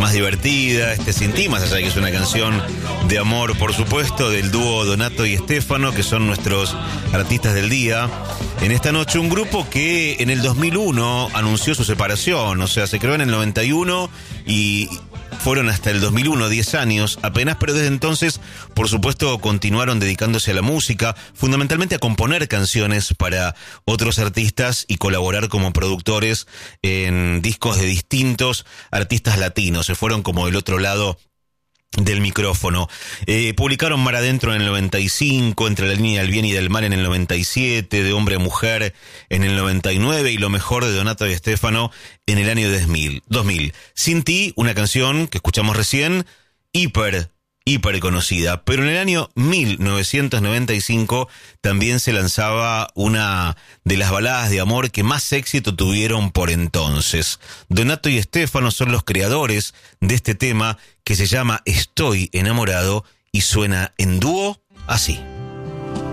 más divertida, Sin ti, más allá de que es una canción de amor, por supuesto, del dúo Donato y Stefano, que son nuestros artistas del día. En esta noche, un grupo que en el 2001 anunció su separación, o sea, se creó en el 91 y fueron hasta el 2001, 10 años apenas, pero desde entonces, por supuesto, continuaron dedicándose a la música, fundamentalmente a componer canciones para otros artistas y colaborar como productores en discos de distintos artistas latinos. Se fueron como del otro lado del micrófono. Publicaron Mar Adentro en el 95, Entre la línea del bien y del mal en el 97, De hombre a mujer en el 99 y Lo mejor de Donato y Stefano en el año 2000. Sin ti, una canción que escuchamos recién, hiper conocida, pero en el año 1995 también se lanzaba una de las baladas de amor que más éxito tuvieron por entonces. Donato y Stefano son los creadores de este tema que se llama Estoy enamorado y suena en dúo así.